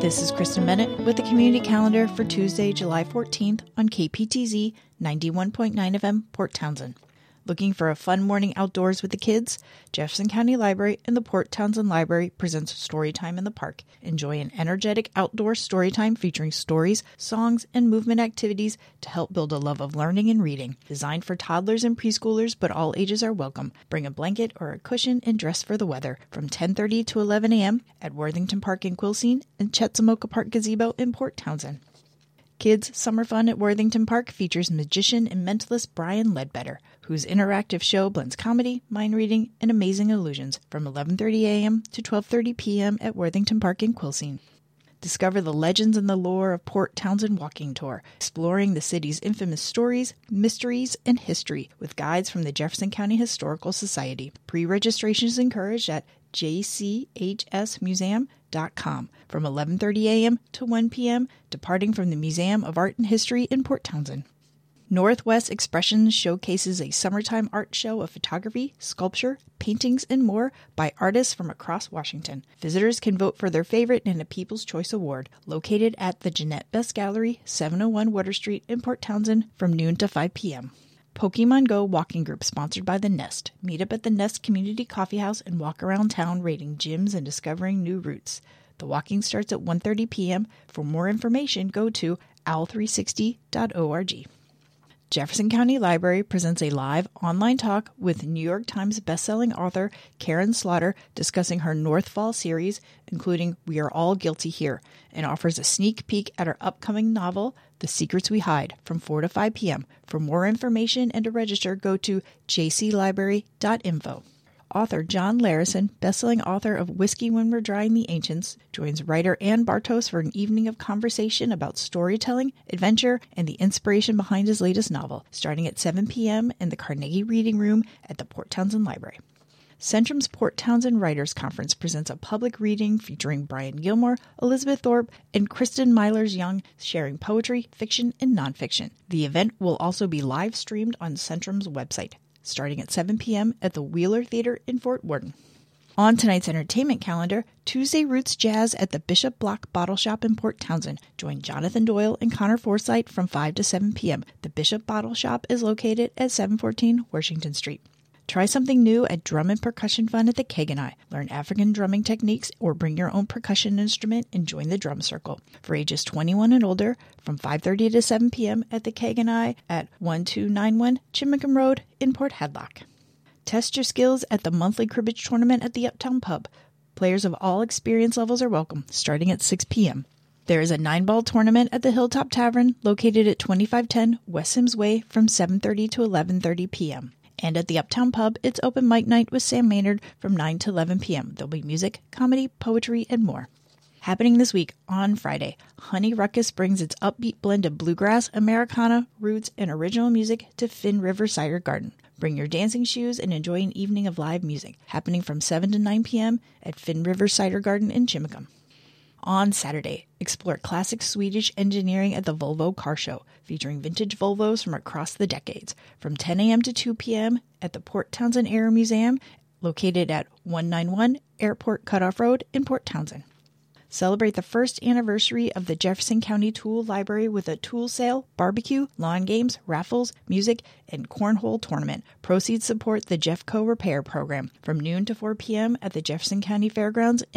This is Kristen Bennett with the community calendar for Tuesday, July 14th on KPTZ 91.9 FM, Port Townsend. Looking for a fun morning outdoors with the kids? Jefferson County Library and the Port Townsend Library presents Storytime in the Park. Enjoy an energetic outdoor storytime featuring stories, songs, and movement activities to help build a love of learning and reading. Designed for toddlers and preschoolers, but all ages are welcome. Bring a blanket or a cushion and dress for the weather from 10:30 to 11 a.m. at Worthington Park in Quilcene and Chetzemoka Park Gazebo in Port Townsend. Kids' Summer Fun at Worthington Park features magician and mentalist Brian Ledbetter, whose interactive show blends comedy, mind reading, and amazing illusions from 11:30 a.m. to 12:30 p.m. at Worthington Park in Quilcene. Discover the legends and the lore of Port Townsend Walking Tour, exploring the city's infamous stories, mysteries, and history with guides from the Jefferson County Historical Society. Pre-registration is encouraged at jchsmuseum.com from 11:30 a.m. to 1 p.m., departing from the Museum of Art and History in Port Townsend. Northwest Expressions showcases a summertime art show of photography, sculpture, paintings, and more by artists from across Washington. Visitors can vote for their favorite in a People's Choice Award, located at the Jeanette Best Gallery, 701 Water Street in Port Townsend from noon to 5 p.m. Pokemon Go Walking Group sponsored by The Nest. Meet up at the Nest Community Coffee House and walk around town rating gyms and discovering new routes. The walking starts at 1:30 p.m. For more information, go to owl360.org. Jefferson County Library presents a live online talk with New York Times bestselling author Karen Slaughter discussing her North Fall series, including We Are All Guilty Here, and offers a sneak peek at her upcoming novel, The Secrets We Hide, from 4 to 5 p.m. For more information and to register, go to jclibrary.info. Author John Larison, bestselling author of Whiskey When We're Drying the Ancients, joins writer Ann Bartos for an evening of conversation about storytelling, adventure, and the inspiration behind his latest novel, starting at 7 p.m. in the Carnegie Reading Room at the Port Townsend Library. Centrum's Port Townsend Writers Conference presents a public reading featuring Brian Gilmore, Elizabeth Thorpe, and Kristen Mylers-Young sharing poetry, fiction, and nonfiction. The event will also be live streamed on Centrum's website, starting at 7 p.m. at the Wheeler Theater in Fort Worden. On tonight's entertainment calendar, Tuesday Roots Jazz at the Bishop Block Bottle Shop in Port Townsend. Join Jonathan Doyle and Connor Forsythe from 5 to 7 p.m. The Bishop Bottle Shop is located at 714 Washington Street. Try something new at Drum and Percussion Fun at the Keganai. Learn African drumming techniques or bring your own percussion instrument and join the drum circle. For ages 21 and older, from 5:30 to 7 p.m. at the Keganai at 1291 Chimicum Road in Port Hadlock. Test your skills at the monthly cribbage tournament at the Uptown Pub. Players of all experience levels are welcome, starting at 6 p.m. There is a 9-ball tournament at the Hilltop Tavern, located at 2510 West Sims Way from 7:30 to 11:30 p.m. And at the Uptown Pub, it's open mic night with Sam Maynard from 9 to 11 p.m. There'll be music, comedy, poetry, and more. Happening this week on Friday, Honey Ruckus brings its upbeat blend of bluegrass, Americana, roots, and original music to Finn River Cider Garden. Bring your dancing shoes and enjoy an evening of live music, happening from 7 to 9 p.m. at Finn River Cider Garden in Chimicum. On Saturday, explore classic Swedish engineering at the Volvo Car Show, featuring vintage Volvos from across the decades, from 10 a.m. to 2 p.m. at the Port Townsend Air Museum, located at 191 Airport Cutoff Road in Port Townsend. Celebrate the first anniversary of the Jefferson County Tool Library with a tool sale, barbecue, lawn games, raffles, music, and cornhole tournament. Proceeds support the Jeffco Repair Program from noon to 4 p.m. at the Jefferson County Fairgrounds